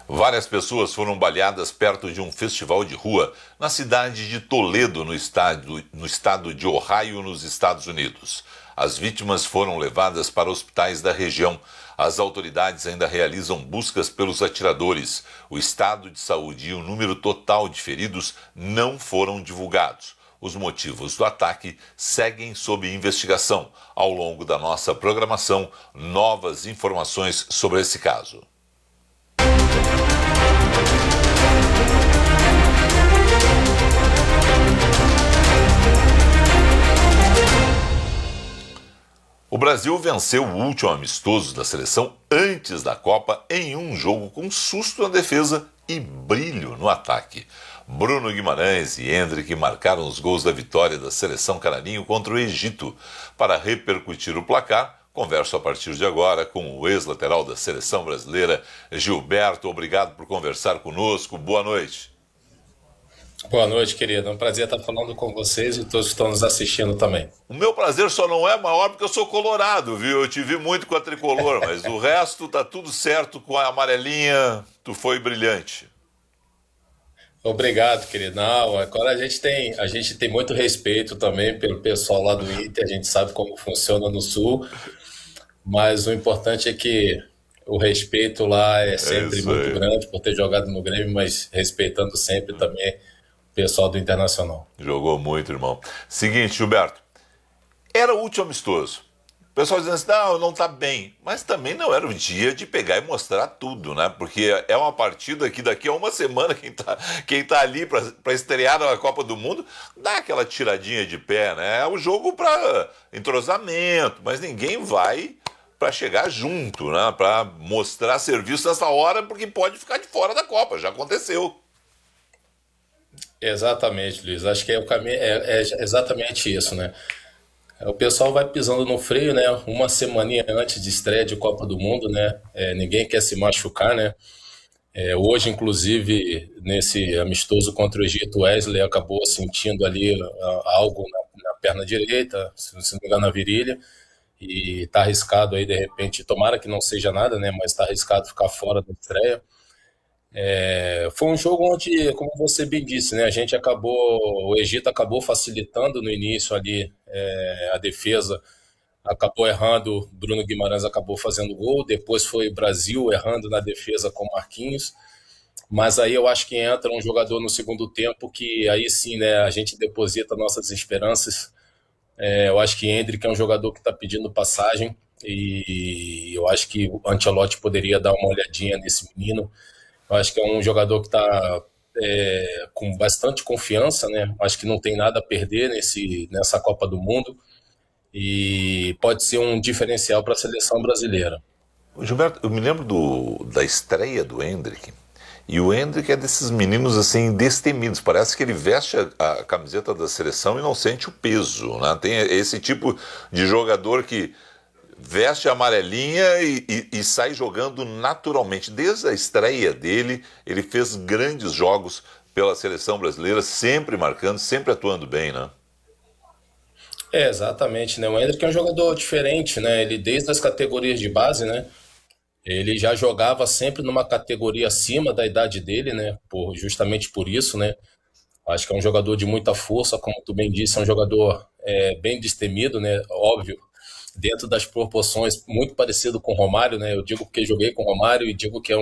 Várias pessoas foram baleadas perto de um festival de rua na cidade de Toledo, no estado de Ohio, nos Estados Unidos. As vítimas foram levadas para hospitais da região. As autoridades ainda realizam buscas pelos atiradores. O estado de saúde e o número total de feridos não foram divulgados. Os motivos do ataque seguem sob investigação. Ao longo da nossa programação, novas informações sobre esse caso. O Brasil venceu o último amistoso da seleção antes da Copa em um jogo com susto na defesa e brilho no ataque. Bruno Guimarães e Endrick marcaram os gols da vitória da seleção canarinho contra o Egito. Para repercutir o placar, converso a partir de agora com o ex-lateral da seleção brasileira, Gilberto. Obrigado por conversar conosco. Boa noite. Boa noite, querido. É um prazer estar falando com vocês e todos que estão nos assistindo também. O meu prazer só não é maior porque eu sou colorado, viu? Eu te vi muito com a tricolor, mas o resto tá tudo certo com a amarelinha. Tu foi brilhante. Obrigado, querido. Não, agora a gente tem muito respeito também pelo pessoal lá do Inter. A gente sabe como funciona no Sul, mas o importante é que o respeito lá é sempre muito grande por ter jogado no Grêmio, mas respeitando sempre também o pessoal do Internacional. Jogou muito, irmão. Seguinte, Gilberto, era o último amistoso. O pessoal dizendo assim, não tá bem. Mas também não era o dia de pegar e mostrar tudo, né? Porque é uma partida que daqui a uma semana quem tá ali para estrear na Copa do Mundo dá aquela tiradinha de pé, né? É um jogo para entrosamento, mas ninguém vai para chegar junto, né? Para mostrar serviço nessa hora, porque pode ficar de fora da Copa, já aconteceu. Exatamente, Luiz. Acho que é o caminho, é exatamente isso, né? O pessoal vai pisando no freio, né? Uma semaninha antes de estreia de Copa do Mundo, né? Ninguém quer se machucar, né? Hoje, inclusive, nesse amistoso contra o Egito, Wesley acabou sentindo ali algo na perna direita, se não me engano, na virilha, e tá arriscado aí, de repente, tomara que não seja nada, né? Mas tá arriscado ficar fora da estreia. Foi um jogo onde, como você bem disse, né, o Egito acabou facilitando no início ali, a defesa acabou errando, Bruno Guimarães acabou fazendo gol, depois foi o Brasil errando na defesa com Marquinhos, mas aí eu acho que entra um jogador no segundo tempo que aí sim, né, a gente deposita nossas esperanças. Eu acho que Endrick é um jogador que está pedindo passagem e eu acho que o Ancelotti poderia dar uma olhadinha nesse menino. Eu acho que é um jogador que está com bastante confiança, né? Acho que não tem nada a perder nessa Copa do Mundo e pode ser um diferencial para a seleção brasileira. Gilberto, eu me lembro da estreia do Endrick, e o Endrick é desses meninos assim destemidos, parece que ele veste a camiseta da seleção e não sente o peso, né? Tem esse tipo de jogador que veste a amarelinha e sai jogando naturalmente. Desde a estreia dele, ele fez grandes jogos pela seleção brasileira, sempre marcando, sempre atuando bem, né? Exatamente, né? O Endrick é um jogador diferente, né? Ele desde as categorias de base, né? Ele já jogava sempre numa categoria acima da idade dele, né? Justamente por isso, né? Acho que é um jogador de muita força, como tu bem disse, é um jogador bem destemido, né? Óbvio, dentro das proporções, muito parecido com o Romário, né? Eu digo porque joguei com o Romário e digo que é